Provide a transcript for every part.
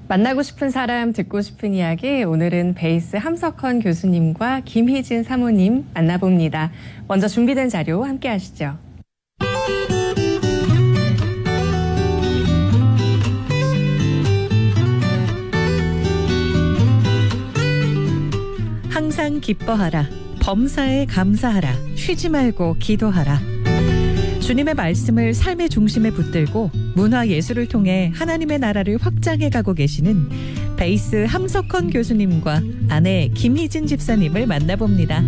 만나고 싶은 사람, 듣고 싶은 이야기, 오늘은 베이스 함석헌 교수님과 김희진 사모님 만나봅니다. 먼저 준비된 자료 함께 하시죠. 항상 기뻐하라. 범사에 감사하라. 쉬지 말고 기도하라. 주님의 말씀을 삶의 중심에 붙들고 문화 예술을 통해 하나님의 나라를 확장해 가고 계시는 베이스 함석헌 교수님과 아내 김희진 집사님을 만나봅니다.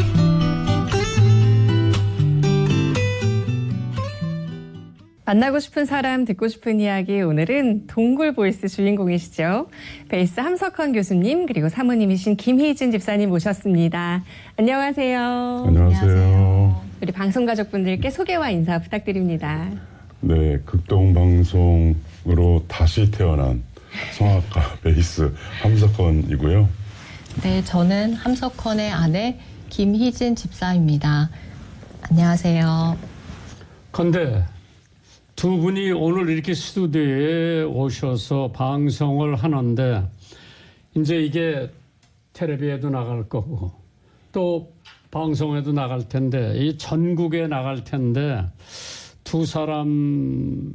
만나고 싶은 사람, 듣고 싶은 이야기, 오늘은 동굴 보이스 주인공이시죠. 베이스 함석헌 교수님, 그리고 사모님이신 김희진 집사님 모셨습니다. 안녕하세요. 안녕하세요. 우리 방송 가족분들께 소개와 인사 부탁드립니다. 네, 극동방송으로 다시 태어난 성악가 베이스 함석헌이고요. 네, 저는 함석헌의 아내 김희진 집사입니다. 안녕하세요. 근데 두 분이 오늘 이렇게 스튜디오에 오셔서 방송을 하는데 이제 이게 텔레비에도 나갈 거고 또 방송에도 나갈 텐데 이 전국에 나갈 텐데 두 사람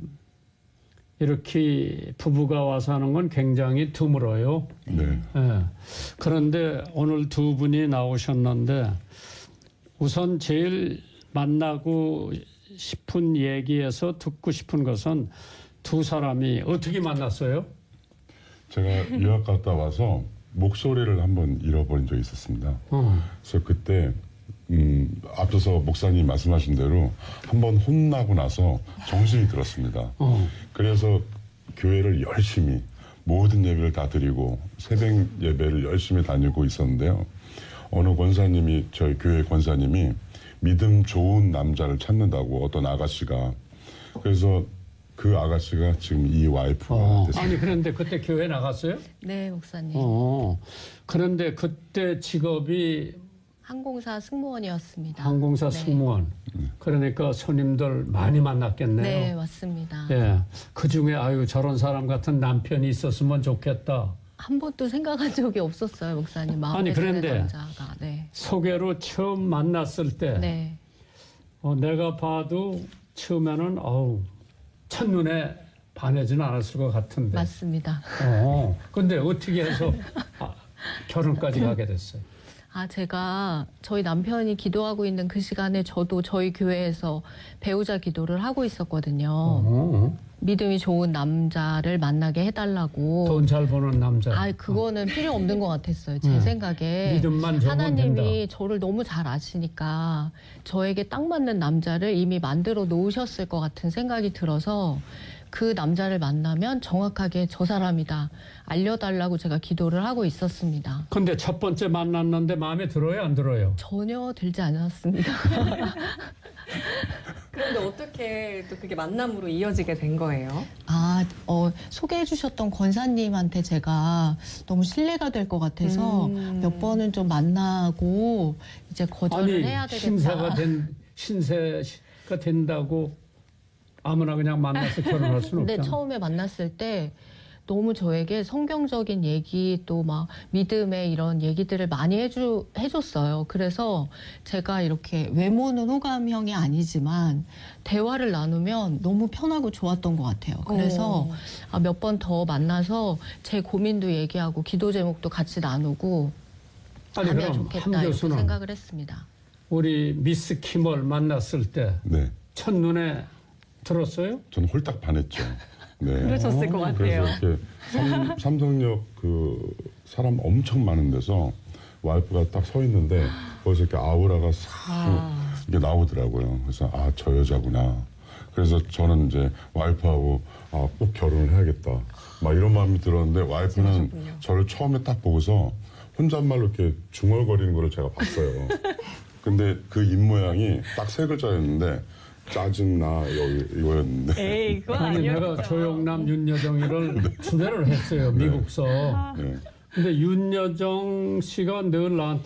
이렇게 부부가 와서 하는 건 굉장히 드물어요. 네. 예. 그런데 오늘 두 분이 나오셨는데 우선 제일 만나고 싶은 얘기에서 듣고 싶은 것은 두 사람이 어떻게 만났어요? 제가 유학 갔다 와서 목소리를 한번 잃어버린 적이 있었습니다. 그래서 그때 앞서서 목사님 말씀하신 대로 한번 혼나고 나서 정신이 들었습니다. 그래서 교회를 열심히 모든 예배를 다 드리고 새벽 예배를 열심히 다니고 있었는데요. 어느 권사님이, 저희 교회 권사님이 믿음 좋은 남자를 찾는다고 어떤 아가씨가, 그래서 그 아가씨가 지금 이 와이프가 됐습니다. 아니 그런데 그때 교회 나갔어요? 네, 목사님. 그런데 그때 직업이 항공사 승무원이었습니다. 항공사 네. 승무원. 그러니까 손님들 많이 만났겠네요. 네, 맞습니다. 예. 그 중에 아유 저런 사람 같은 남편이 있었으면 좋겠다. 한 번도 생각한 적이 없었어요, 목사님. 마음에 아니, 드는 그런데 남자가. 네. 소개로 처음 만났을 때 네. 내가 봐도 처음에는 첫눈에 반하지는 않았을 것 같은데. 맞습니다. 근데 어떻게 해서 결혼까지 가게 됐어요? 제가 저희 남편이 기도하고 있는 그 시간에 저도 저희 교회에서 배우자 기도를 하고 있었거든요. 믿음이 좋은 남자를 만나게 해달라고. 돈 잘 버는 남자. 그거는 필요 없는 것 같았어요. 제 생각에. 믿음만 좋으면 하나님이 된다. 저를 너무 잘 아시니까 저에게 딱 맞는 남자를 이미 만들어 놓으셨을 것 같은 생각이 들어서 그 남자를 만나면 정확하게 저 사람이다 알려달라고 제가 기도를 하고 있었습니다. 근데 첫 번째 만났는데 마음에 들어요, 안 들어요? 전혀 들지 않았습니다. 그런데 어떻게 또 그게 만남으로 이어지게 된 거예요? 소개해 주셨던 권사님한테 제가 너무 신뢰가 될 것 같아서 몇 번은 좀 만나고 이제 거절을 해야 되겠다. 신세가 된다고 아무나 그냥 만나서 결혼할 수는 없잖아. 근데 처음에 만났을 때 너무 저에게 성경적인 얘기 또 막 믿음의 이런 얘기들을 많이 해줬어요. 그래서 제가 이렇게 외모는 호감형이 아니지만 대화를 나누면 너무 편하고 좋았던 것 같아요. 그래서 몇 번 더 만나서 제 고민도 얘기하고 기도 제목도 같이 나누고 하면 좋겠다 이렇게 생각을 했습니다. 우리 미스 킴을 만났을 때 네. 첫눈에 들었어요? 저는 홀딱 반했죠. 네. 그러셨을 것 같아요. 그래서 이렇게 삼성역 그 사람 엄청 많은 데서 와이프가 딱 서 있는데 거기서 이렇게 아우라가 싹 이게 나오더라고요. 그래서 저 여자구나. 그래서 저는 이제 와이프하고 꼭 결혼을 해야겠다. 막 이런 마음이 들었는데 와이프는 저를 처음에 딱 보고서 혼잣말로 이렇게 중얼거리는 걸 제가 봤어요. 근데 그 입모양이 딱 세 글자였는데 짜증나 이거였는데. 에이, 그거 아니었죠. 내가 조영남, 윤여정이를 주례를 했어요. 미국서. 네. 근데 윤여정 씨가 늘 나한테